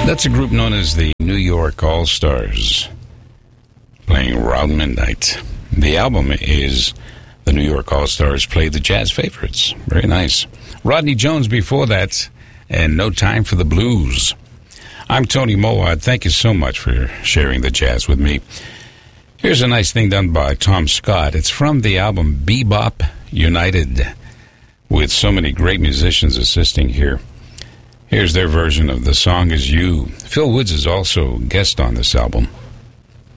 That's a group known as the New York All-Stars, playing Round Midnight. The album is the New York All-Stars Play the Jazz Favorites. Very nice. Rodney Jones before that, and No Time for the Blues. I'm Tony Mowat. Thank you so much for sharing the jazz with me. Here's a nice thing done by Tom Scott. It's from the album Bebop United, with so many great musicians assisting here. Here's their version of The Song Is You. Phil Woods is also a guest on this album.